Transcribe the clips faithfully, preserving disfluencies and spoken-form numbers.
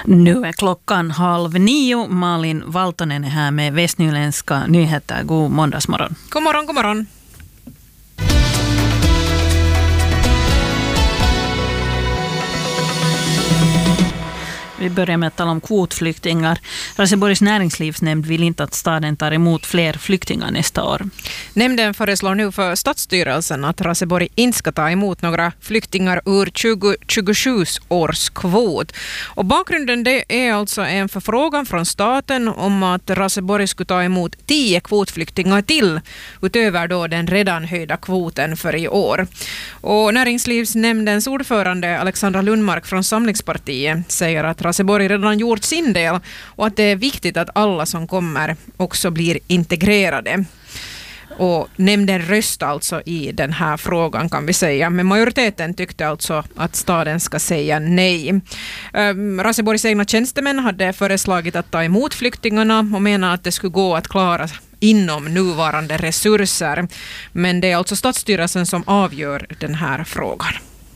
Nu är klockan halv nio. Malin Valtonen är här med västnyländska nyheter. God måndagsmorgon. God morgon, god morgon. Vi börjar med att tala om kvotflyktingar. Raseborgs näringslivsnämnd vill inte att staden tar emot fler flyktingar nästa år. Nämnden föreslår nu för stadsstyrelsen att Raseborg inte ska ta emot några flyktingar ur tjugo tjugosju års kvot. Och bakgrunden det är alltså en förfrågan från staten om att Raseborg skulle ta emot tio kvotflyktingar till utöver då den redan höjda kvoten för i år. Och näringslivsnämndens ordförande Alexandra Lundmark från Samlingspartiet säger att Raseborg redan gjort sin del och att det är viktigt att alla som kommer också blir integrerade. Och nämnden röstade alltså i den här frågan kan vi säga. Men majoriteten tyckte alltså att staden ska säga nej. Um, Raseborgs egna tjänstemän hade föreslagit att ta emot flyktingarna och menar att det skulle gå att klara inom nuvarande resurser. Men det är alltså stadsstyrelsen som avgör den här frågan.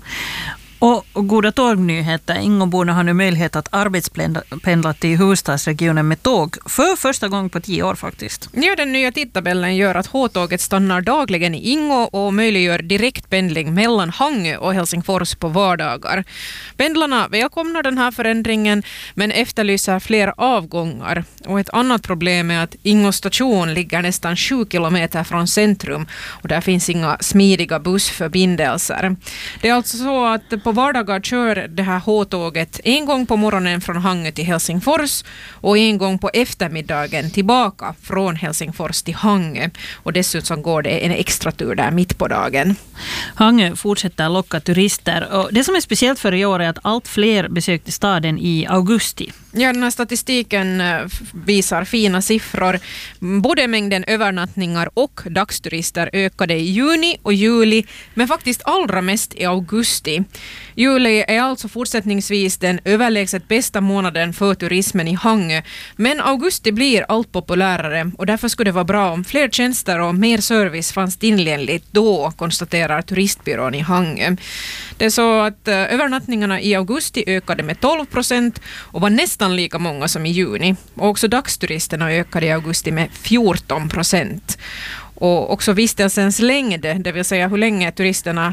Och, och goda tågnyheter. Ingåborna har nu möjlighet att arbetspendla till huvudstadsregionen med tåg för första gången på tio år faktiskt. Ja, den nya tidtabellen gör att H-tåget stannar dagligen i Ingå och möjliggör direktpendling mellan Hangö och Helsingfors på vardagar. Pendlarna välkomnar den här förändringen men efterlyser fler avgångar. Och ett annat problem är att Ingå station ligger nästan sju kilometer från centrum och där finns inga smidiga bussförbindelser. Det är alltså så att på vardagar kör det här H-tåget en gång på morgonen från Hangö till Helsingfors och en gång på eftermiddagen tillbaka från Helsingfors till Hangö. Och dessutom går det en extra tur där mitt på dagen. Hangö fortsätter locka turister. Och det som är speciellt för i år är att allt fler besökte staden i augusti. Ja, den här statistiken visar fina siffror. Både mängden övernattningar och dagsturister ökade i juni och juli, men faktiskt allra mest i augusti. Juli är alltså fortsättningsvis den överlägset bästa månaden för turismen i Hangö, men augusti blir allt populärare och därför skulle det vara bra om fler tjänster och mer service fanns tillgängligt då, konstaterar turistbyrån i Hangö. Det är så att övernattningarna i augusti ökade med tolv procent och var nästan lika många som i juni. Och också dagsturisterna ökade i augusti med fjorton procent. Och också vistelsens längd, det vill säga hur länge turisterna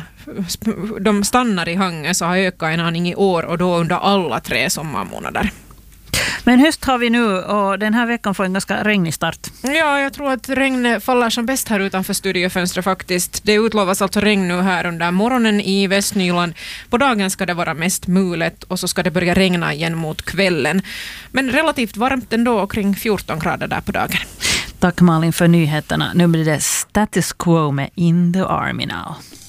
de stannar i Hangö, så har ökat en aning i år och då under alla tre sommarmånader. Men höst har vi nu och den här veckan får en ganska regnig start. Ja, jag tror att regn faller som bäst här utanför studiofönstret faktiskt. Det utlovas alltså regn nu här under morgonen i Västnyland. På dagen ska det vara mest mulet och så ska det börja regna igen mot kvällen. Men relativt varmt ändå, kring fjorton grader där på dagen. Tack Malin för nyheterna. Nu blir det Status Quo med In the Army Now.